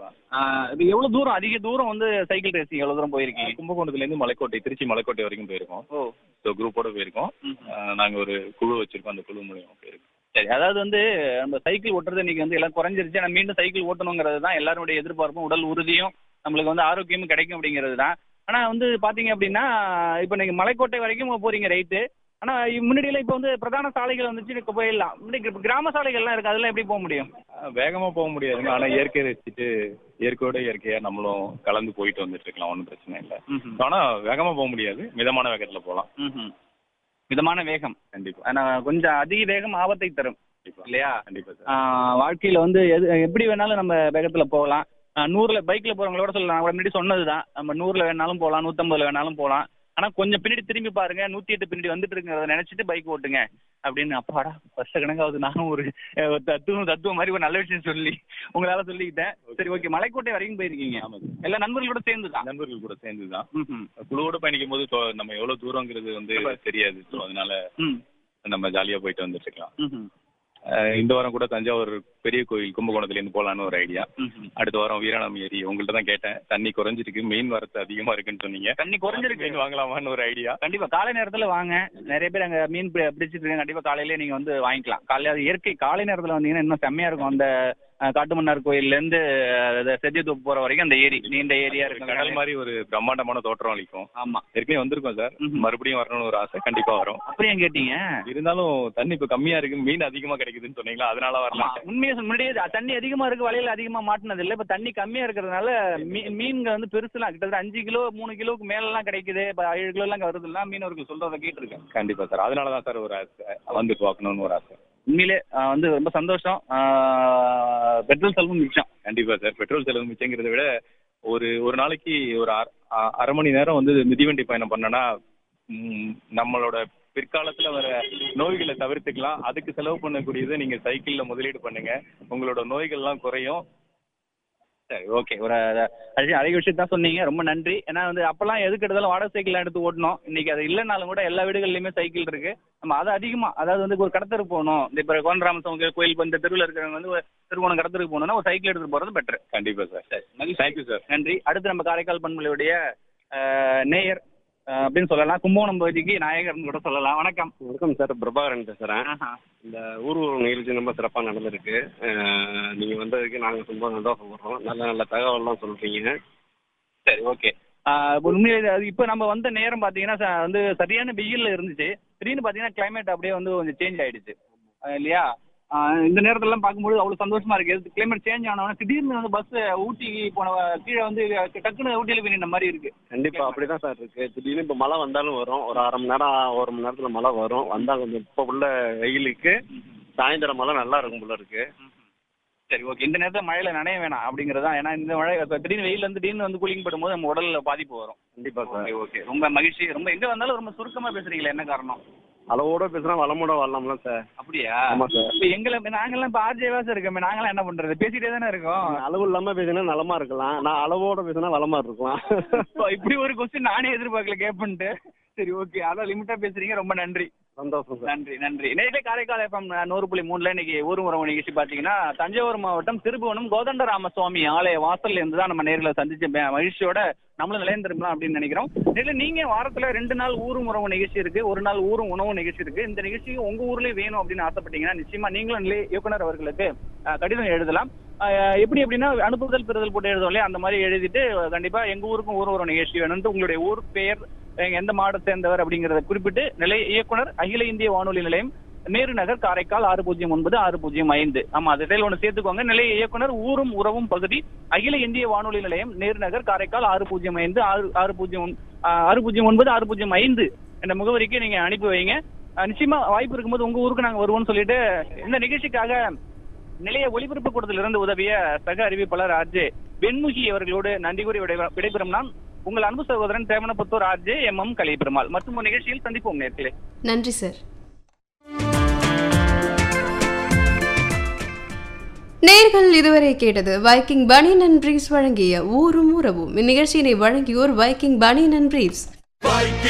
கண்டிப்பா. இது எவ்வளவு தூரம், அதிக தூரம் வந்து சைக்கிள் ரேசிங் எவ்வளவு தூரம் போயிருக்கீங்க? கும்பகோணத்துல இருந்து மலைக்கோட்டை, திருச்சி மலைக்கோட்டை வரைக்கும் போயிருக்கோம். ஓ, ஸோ குரூப்போட போயிருக்கோம். நாங்க ஒரு குழு வச்சிருக்கோம், அந்த குழு மூலியமா போயிருக்கோம். சரி. அதாவது வந்து நம்ம சைக்கிள் ஓட்டுறது இன்னைக்கு வந்து எல்லாம் குறைஞ்சிருச்சு. ஆனா மீண்டும் சைக்கிள் ஓட்டணுங்கிறது தான் எல்லாருடைய எதிர்பார்ப்பும், உடல் உறுதியும் நம்மளுக்கு வந்து ஆரோக்கியமும் கிடைக்கும் அப்படிங்கிறது தான். ஆனா வந்து பாத்தீங்க அப்படின்னா, இப்போ நீங்க மலைக்கோட்டை வரைக்கும் போறீங்க, ரைட்டு. ஆனா முன்னாடியெல்லாம் இப்போ வந்து பிரதான சாலைகள் வந்துச்சு, இப்போ போயிடலாம். முன்னாடி கிராம சாலைகள்லாம் இருக்கு, அதெல்லாம் எப்படி போக முடியும்? வேகமா போக முடியாதுங்க. ஆனா இயற்கையை ரசிச்சுட்டு இயற்கையோட இயற்கையா நம்மளும் கலந்து போயிட்டு வந்துட்டு இருக்கலாம், ஒன்றும் பிரச்சனை இல்லை. ஆனா வேகமா போக முடியாது, மிதமான வேகத்துல போகலாம். மிதமான வேகம் கண்டிப்பா. ஆனா கொஞ்சம் அதிக வேகம் ஆபத்தை தரும் இல்லையா? கண்டிப்பா சார். வாழ்க்கையில வந்து எப்படி வேணாலும் நம்ம வேகத்துல போகலாம். 100ல பைக்ல போறவங்களோட சொல்லலாம், நான் முன்னாடி சொன்னதுதான். நம்ம 100ல வேணாலும் போகலாம், 150ல வேணாலும் போகலாம். ஆனா கொஞ்சம் பின்னாடி திரும்பி பாருங்க, 108 பின்னாடி வந்துட்டு இருக்கிறத நினைச்சிட்டு பைக் ஓட்டுங்க அப்படின்னு. அப்பாடா, வருஷ கணக்காவது நானும் ஒரு தத்துவம் மாதிரி ஒரு நல்ல விஷயம் சொல்லி உங்களால சொல்லிக்கிட்டேன். சரி, ஓகே. மலைக்கோட்டை வரைக்கும் போயிருக்கீங்க? எல்லா நண்பர்களோட சேர்ந்துதான்? நண்பர்கள் கூட சேர்ந்துதான். குழுவோட பயணிக்கும் போது நம்ம எவ்வளவு தூரங்கிறது வந்து தெரியாது. அதனால நம்ம ஜாலியா போயிட்டு வந்துட்டு இருக்கலாம். இந்த வாரம் கூட தஞ்சாவூர் பெரிய கோயில் கும்பகோணத்துல இருந்து போலான்னு ஒரு ஐடியா. அடுத்த வாரம் வீராணம் ஏரி. உங்கள்ட்ட தான் கேட்டேன், தண்ணி குறைஞ்சிருக்கு, மீன் வரத்து அதிகமா இருக்குன்னு சொன்னீங்க. தண்ணி குறைஞ்சிருக்கு, மீன் வாங்கலாமான்னு ஒரு ஐடியா. கண்டிப்பா காலை நேரத்துல வாங்க. நிறைய பேர் அங்க மீன் பிடிச்சிட்டு இருக்காங்க. கண்டிப்பா காலையிலேயே நீங்க வந்து வாங்கிக்கலாம். காலையில அது இயற்கை, காலை நேரத்துல வந்தீங்கன்னா இன்னும் செம்மையா இருக்கும். அந்த காட்டுமன்னார் கோயில்ல இருந்து செத்தியத்தோப்பு போற வரைக்கும் அந்த ஏரி, நீண்ட ஏரியா இருக்கு. கடல் மாதிரி ஒரு பிரம்மாண்டமான தோற்றம் அளிக்கும். ஆமா, ஏற்கனவே வந்திருக்கோம் சார். மறுபடியும் வரணும்னு ஒரு ஆசை, கண்டிப்பா வரும். அப்படியே கேட்டீங்க? இருந்தாலும் தண்ணி இப்ப கம்மியா இருக்கு, மீன் அதிகமா கிடைக்குதுன்னு சொன்னீங்களா, அதனால வரலாம். உண்மையா முன்னாடியே தண்ணி அதிகமா இருக்கு, வலையில அதிகமா மாட்டினது இல்லை. இப்ப தண்ணி கம்மியா இருக்கிறதுனால மீன்கள் வந்து பெருசுலாம் கிட்டத்தட்ட 5 கிலோ 3 கிலோக்கு மேல எல்லாம் கிடைக்குது. 7 கிலோ எல்லாம் வருதுலாம் மீனவர்கள் சொல்றதை கேட்டிருக்கேன். கண்டிப்பா சார். அதனாலதான் சார் ஒரு ஆசை, வந்து பார்க்கணும்னு ஒரு ஆசை. உண்மையிலே வந்து ரொம்ப சந்தோஷம். பெட்ரோல் செலவும் மிச்சம். கண்டிப்பா சார். பெட்ரோல் செலவு மிச்சங்கிறத விட ஒரு நாளைக்கு ஒரு அரை மணி நேரம் வந்து மிதிவண்டி பயணம் பண்ணனா நம்மளோட பிற்காலத்துல வர நோய்களை தவிர்த்துக்கலாம். அதுக்கு செலவு பண்ணக்கூடியதை நீங்க சைக்கிள்ல முதலீடு பண்ணுங்க, உங்களோட நோய்கள் எல்லாம் குறையும். சரி, ஓகே. ஒரு அதிக விஷயம் தான் சொன்னீங்க, ரொம்ப நன்றி. ஏன்னா வந்து அப்பெல்லாம் எதுக்கு எடுத்தாலும் வாடகை சைக்கிள் எடுத்து ஓட்டணும். இன்னைக்கு அது இல்லைனாலும் கூட எல்லா வீடுகள்லயுமே சைக்கிள் இருக்கு. நம்ம அதை அதிகமா, அதாவது வந்து ஒரு கடத்தருக்கு போகணும், இப்ப கோனராமசாமி கோயில் இந்த தெருவில் இருக்கிறவங்க வந்து திருவோணம் கடத்தருக்கு போகணும்னா ஒரு சைக்கிள் எடுத்துட்டு போறது பெட்டர். கண்டிப்பா சார். சரி, தேங்க்யூ சார். நன்றி. அடுத்து நம்ம காரைக்கால் பண்பலையுடைய நேயர் அப்படின்னு சொல்லலாம், கும்பகோணம் பகுதிக்கு நாயகர்னு கூட சொல்லலாம். வணக்கம். வணக்கம் சார், பிரபாகரன் பேசுகிறேன். இந்த ஊர் நிகழ்ச்சி ரொம்ப சிறப்பாக நடந்திருக்கு. நீங்கள் வந்ததுக்கு நாங்கள் ரொம்ப சந்தோஷப்படுறோம். நல்ல நல்ல தகவல்லாம் சொல்கிறீங்க. சரி, ஓகே. உண்மையிலே இப்போ நம்ம வந்த நேரம் பார்த்தீங்கன்னா வந்து சரியான வெயிலில் இருந்துச்சு. திடீர்னு பார்த்தீங்கன்னா கிளைமேட் அப்படியே வந்து கொஞ்சம் சேஞ்ச் ஆயிடுச்சு இல்லையா? இந்த நேரத்துலலாம் பார்க்கும்போது அவ்வளோ சந்தோஷமா இருக்கு. கிளைமேட் சேஞ்ச் ஆனவொடனே திடீர்னு வந்து பஸ் ஊட்டி போன கீழே வந்து டக்குன்னு ஊட்டியில் போய் நின்ற மாதிரி இருக்கு. கண்டிப்பாக அப்படி தான் சார் இருக்கு. திடீர்னு இப்போ மழை வந்தாலும் வரும், ஒரு அரை மணி நேரம் 1 மணி நேரத்தில் மழை வரும். வந்தால் கொஞ்சம் இப்போ உள்ள வெயிலுக்கு சாயந்தரம் மழை நல்லா இருக்கும் போல இருக்கு. சரி, ஓகே. இந்த நேரத்தில் மழையில் நனைய வேணாம் அப்படிங்கிறது தான். ஏன்னா இந்த மழை திடீர்னு வெயில் வந்து திடீர்னு வந்து கூலிங் படும்போது நம்ம உடலில் பாதிப்பு வரும். கண்டிப்பாக சார். ஓகே, ரொம்ப மகிழ்ச்சி. ரொம்ப எங்கே வந்தாலும் ரொம்ப சுருக்கமாக பேசுறீங்களா, என்ன காரணம்? அளவோட பேசுனா வளமோட வரலாம்ல சார். அப்படியா? ஆமா சார். இப்போ நாங்கெல்லாம் இப்போ ஆர்ஜேவாஸ் இருக்கோமே, நாங்களாம் என்ன பண்றது? பேசிட்டே தானே இருக்கோம். அளவு இல்லாம பேசினா நலமா இருக்கலாம், நான் அளவோட பேசினா வளமா இருக்கலாம். இப்படி ஒரு கொஸ்டின் நானே எதிர்பார்க்கல கேட்பன்ட்டு. சரி, ஓகே. அதான் லிமிட்டா பேசுறீங்க, ரொம்ப நன்றி. சந்தோஷம் சார். நன்றி நன்றி. நேற்று காரைக்கால் FM 100.3 இன்னைக்கு ஊரும் உறவு நிகழ்ச்சி பார்த்தீங்கன்னா தஞ்சாவூர் மாவட்டம் திருபுவனம் கோதண்டராம சுவாமி ஆலய வாசல்ல இருந்து தான் நம்ம நேர்களை சந்திச்ச மகிழ்ச்சியோட நம்மளும் நிலையம் திரும்பலாம் அப்படின்னு நினைக்கிறோம். இதில் நீங்க வாரத்துல 2 நாள் ஊரும் உறவு நிகழ்ச்சி இருக்கு, ஒரு நாள் ஊரும் உணவு நிகழ்ச்சி இருக்கு. இந்த நிகழ்ச்சி உங்க ஊர்லயே வேணும் அப்படின்னு ஆசைப்பட்டீங்கன்னா நிச்சயமா நீங்களும் நிலைய இயக்குனர் அவர்களுக்கு கடிதம் எழுதலாம். எப்படி எப்படின்னா அனுப்புதல் பெறுதல் போட்டு எழுதும் இல்லையா, அந்த மாதிரி எழுதிட்டு கண்டிப்பா எங்க ஊருக்கும் ஊரும் உறவு நிகழ்ச்சி வேணும்னு உங்களுடைய ஊர் பெயர், எந்த மாவட்டத்தை சேர்ந்தவர் அப்படிங்கறத குறிப்பிட்டு நிலைய இயக்குனர் அகில இந்திய வானொலி நிலையம், நேரு நகர், காரைக்கால் 6009 6005. ஆமா, அதில் ஒன்று சேர்த்துக்கோங்க. நிலைய இயக்குனர் ஊரும் உறவும் பகுதி, அகில இந்திய வானொலி நிலையம், நேரு நகர், காரைக்கால் 605 609 605 என்ற முகவரிக்கு நீங்க அனுப்பி வைங்க. நிச்சயமா வாய்ப்பு இருக்கும்போது உங்க ஊருக்கு நாங்க வருவோம்னு சொல்லிட்டு இந்த நிகழ்ச்சிக்காக நிலைய ஒளிபரப்பு கூடத்திலிருந்து உதவிய சக அறிவிப்பாளர் ஆர்ஜே வெண்முகி அவர்களோடு நன்றி கூறி விடைபெறும் நான் உங்கள் அன்பு சகோதரன் தேவனபுத்தூர் ஆர்ஜே MM கலைபெருமாள். மற்றும் ஒரு நிகழ்ச்சியில் சந்திப்போம் நேர்களே. நன்றி சார். நேர்கள் இதுவரை கேட்டது வைக்கிங் பனியன் அண்ட் பிரீவ்ஸ் வழங்கிய ஊரும் உறவும். இந்நிகழ்ச்சியினை வழங்கியோர் வைக்கிங் பனியன் அண்ட் பிரீவ்ஸ்.